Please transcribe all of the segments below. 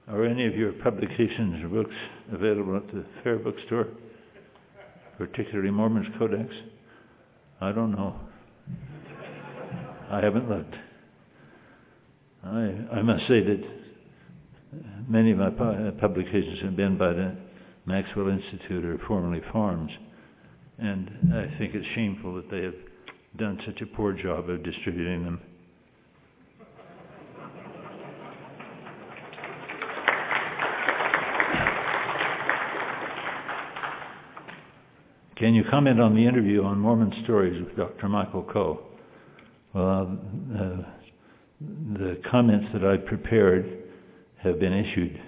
Are any of your publications or books available at the Fair Bookstore? Particularly Mormon's Codex? I don't know. I haven't looked. I must say that many of my publications have been by the Maxwell Institute, or formerly Farms, and I think it's shameful that they have done such a poor job of distributing them. Can you comment on the interview on Mormon Stories with Dr. Michael Coe? Well, the comments that I prepared have been issued.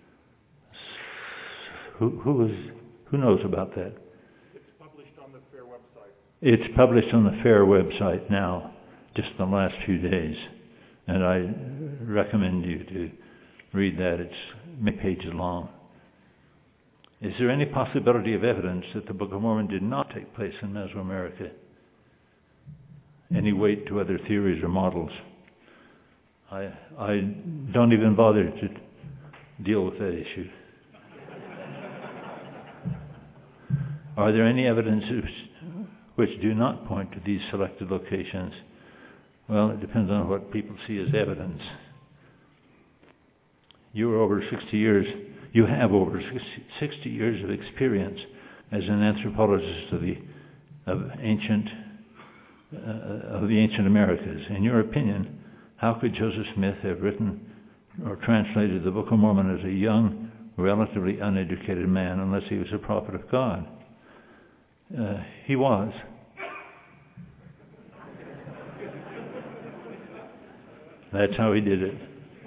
Who knows about that? It's published on the FAIR website. It's published on the FAIR website now, just the last few days. And I recommend you to read that. It's many pages long. Is there any possibility of evidence that the Book of Mormon did not take place in Mesoamerica? Any weight to other theories or models? I don't even bother to deal with that issue. Are there any evidences which do not point to these selected locations? Well, it depends on what people see as evidence. You have over 60 years of experience as an anthropologist of the ancient Americas. In your opinion, how could Joseph Smith have written or translated the Book of Mormon as a young, relatively uneducated man unless he was a prophet of God? He was. That's how he did it.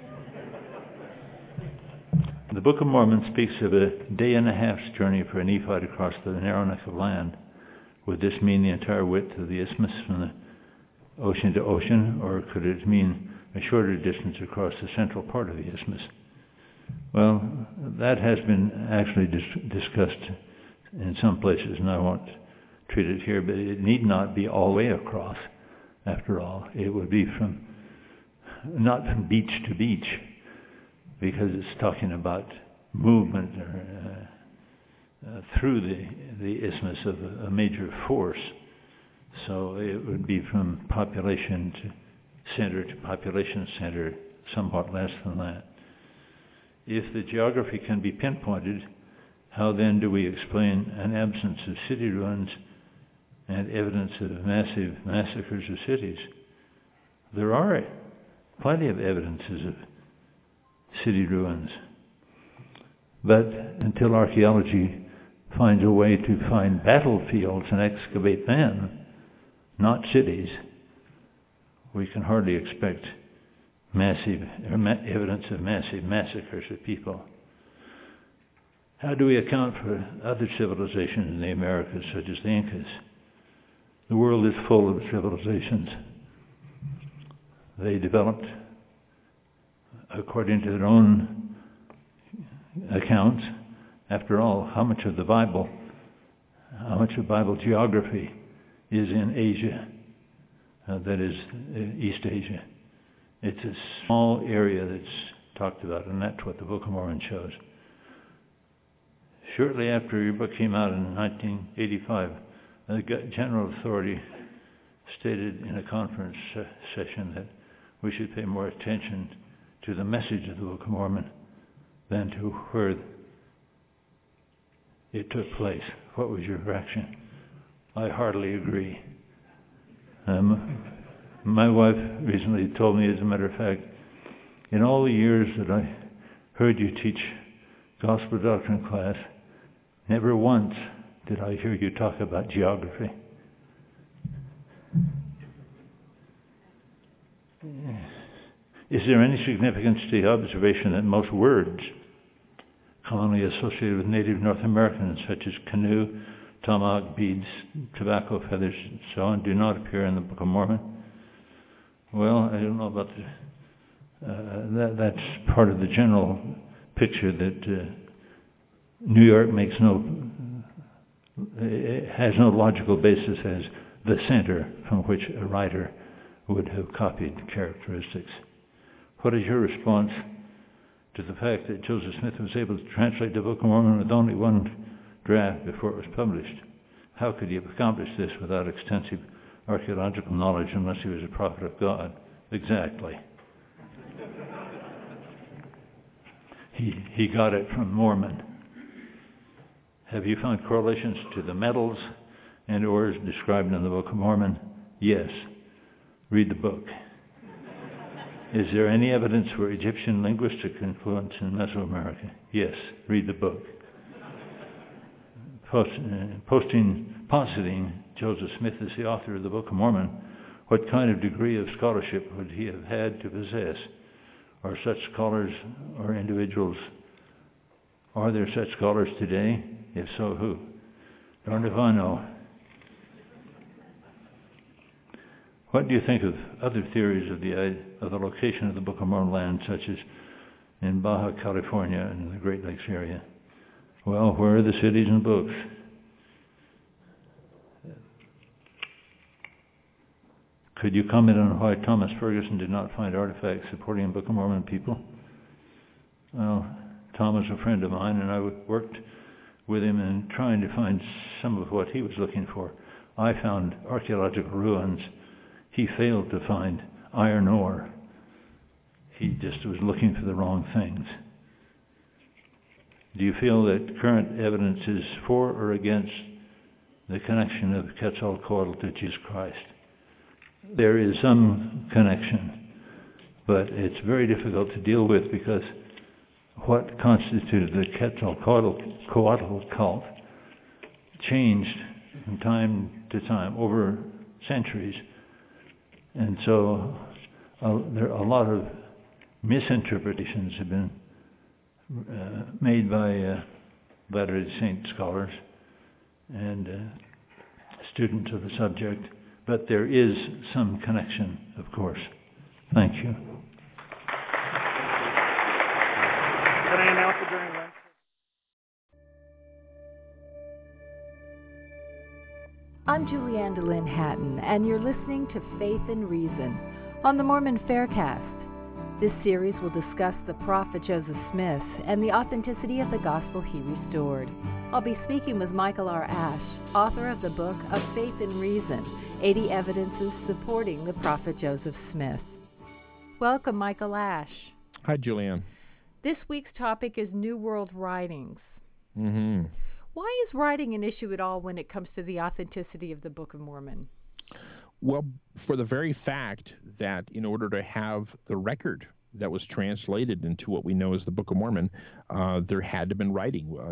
The Book of Mormon speaks of a day and a half's journey for a Nephite across the narrow neck of land. Would this mean the entire width of the isthmus from the ocean to ocean, or could it mean a shorter distance across the central part of the isthmus? Well, that has been actually discussed in some places, and I won't treat it here, but it need not be all the way across, after all. It would be not from beach to beach, because it's talking about movement through the isthmus of a major force. So it would be from population to population center, somewhat less than that. If the geography can be pinpointed, how then do we explain an absence of city ruins and evidence of massive massacres of cities? There are plenty of evidences of city ruins. But until archaeology finds a way to find battlefields and excavate them, not cities, we can hardly expect evidence of massive massacres of people. How do we account for other civilizations in the Americas, such as the Incas? The world is full of civilizations. They developed according to their own accounts. After all, how much of Bible geography is in Asia? That is East Asia. It's a small area that's talked about, and that's what the Book of Mormon shows. Shortly after your book came out in 1985, the General Authority stated in a conference session that we should pay more attention to the message of the Book of Mormon than to where it took place. What was your reaction? I heartily agree. My wife recently told me, as a matter of fact, in all the years that I heard you teach gospel doctrine class, never once did I hear you talk about geography. Is there any significance to the observation that most words commonly associated with native North Americans, such as canoe, tomahawk, beads, tobacco, feathers, and so on, do not appear in the Book of Mormon? Well, I don't know about that's part of the general picture that New York has no logical basis as the center from which a writer would have copied characteristics. What is your response to the fact that Joseph Smith was able to translate the Book of Mormon with only one draft before it was published. How could he have accomplished this without extensive archaeological knowledge unless he was a prophet of God? Exactly. He got it from Mormon. Have you found correlations to the metals and ores described in the Book of Mormon? Yes. Read the book. Is there any evidence for Egyptian linguistic influence in Mesoamerica? Yes. Read the book. Positing Joseph Smith as the author of the Book of Mormon, what kind of degree of scholarship would he have had to possess? Are such scholars or individuals, are there such scholars today? If so, who? Darned if I know. What do you think of other theories of the location of the Book of Mormon land, such as in Baja California and the Great Lakes area? Well, where are the cities and books? Could you comment on why Thomas Ferguson did not find artifacts supporting the Book of Mormon people? Well, Tom was a friend of mine, and I worked with him in trying to find some of what he was looking for. I found archaeological ruins. He failed to find iron ore. He just was looking for the wrong things. Do you feel that current evidence is for or against the connection of Quetzalcoatl to Jesus Christ? There is some connection, but it's very difficult to deal with because what constituted the Quetzalcoatl cult changed from time to time over centuries. And so there are a lot of misinterpretations have been made by Latter-day Saint scholars and students of the subject, but there is some connection, of course. Thank you. Can I announce it during lunch? I'm Julianne DeLynn Hatton, and you're listening to Faith and Reason on the Mormon Faircast. This series will discuss the prophet Joseph Smith and the authenticity of the gospel he restored. I'll be speaking with Michael R. Ash, author of the book of Faith and Reason, 80 Evidences Supporting the Prophet Joseph Smith. Welcome, Michael Ash. Hi, Julianne. This week's topic is New World writings. Mm-hmm. Why is writing an issue at all when it comes to the authenticity of the Book of Mormon? Well, for the very fact that in order to have the record that was translated into what we know as the Book of Mormon, there had to have been writing.